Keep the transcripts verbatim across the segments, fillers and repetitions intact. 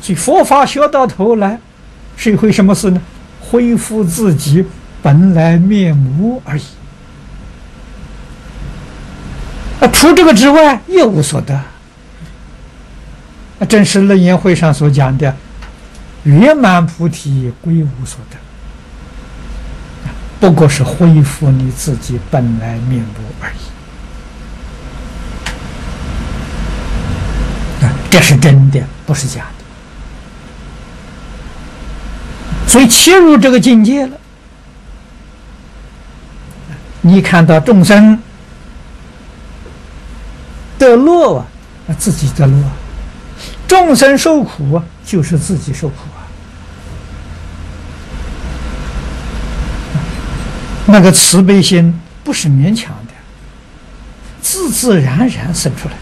所以佛法学到头来，是一回什么事呢？恢复自己本来面目而已。啊，除这个之外一无所得。啊，正是楞严会上所讲的“圆满菩提归无所得”，不过是恢复你自己本来面目而已。啊，这是真的，不是假的。所以切入这个境界了，你看到众生得乐啊，自己得乐；众生受苦啊，就是自己受苦啊。那个慈悲心不是勉强的，自自然然生出来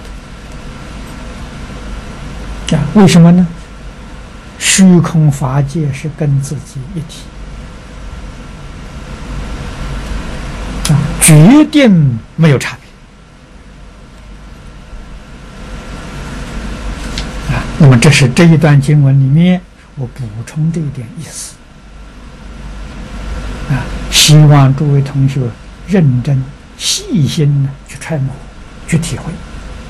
的。啊，为什么呢？虚空法界是跟自己一体，啊，决定没有差别。啊，那么这是这一段经文里面我补充这一点意思。啊，希望诸位同学认真细心的去揣摩，去体会。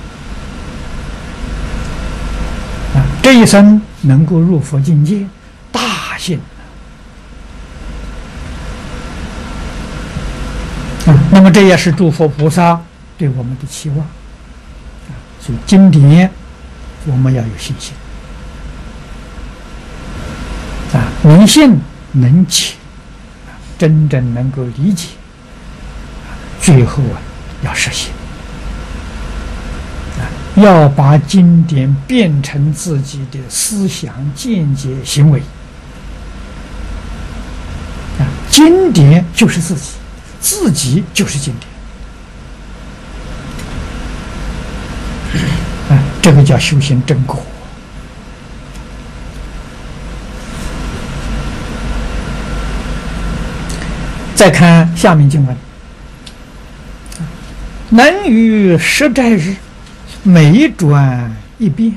啊，这一生能够入佛境界，大幸。啊，那么这也是诸佛菩萨对我们的期望。啊，所以经典我们要有信心。啊，能信能解，真正能够理解，最后啊要实现。要把经典变成自己的思想、见解、行为。啊，经典就是自己，自己就是经典。啊，这个叫修行正果。再看下面经文：能于十斋日，每转一变，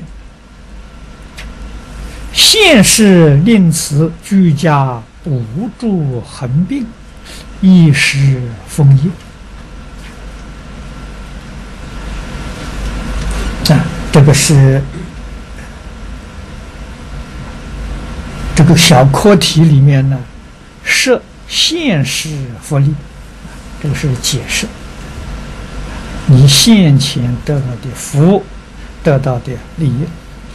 现世令此居家无住横病，一时丰业。啊，这个是这个小课题里面呢，设现世福利，这个是解释。你现前得到的福，得到的利益。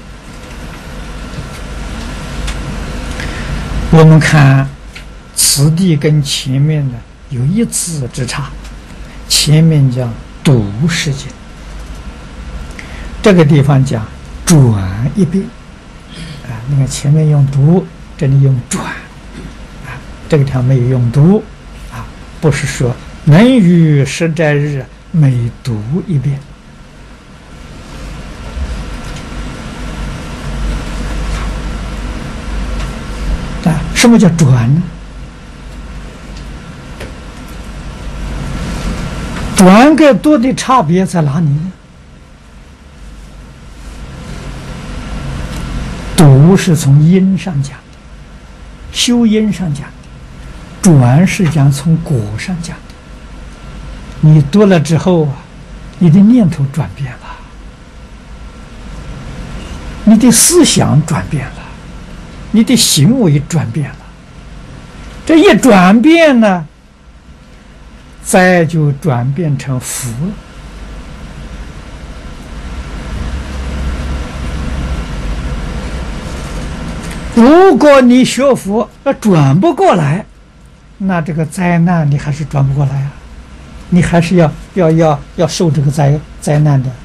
我们看此地跟前面呢有一字之差，前面讲读世界，这个地方讲转一遍。啊，你看前面用读，这里用转，啊，这个地方没有用读，啊，不是说能于十斋日每读一遍。啊，什么叫转呢？转跟读的差别在哪里呢？读是从因上讲的，修因上讲的；转是讲从果上讲的。你读了之后啊，你的念头转变了，你的思想转变了，你的行为转变了。这一转变呢，再就转变成福了。如果你学佛那转不过来，那这个灾难你还是转不过来啊，你还是要要要要受这个灾灾难的。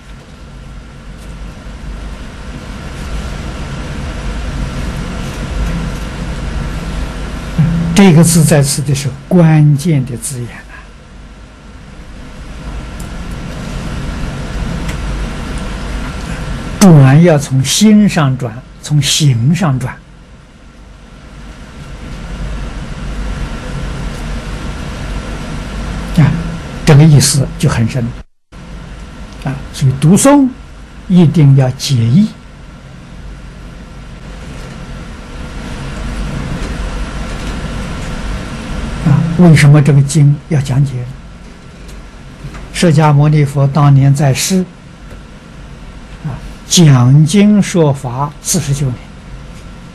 这个字在此的是关键的字眼啊。转要从心上转，从行上转。这个意思就很深啊，所以读诵一定要解义为什么这个经要讲解呢？释迦牟尼佛当年在世啊，讲经说法四十九年。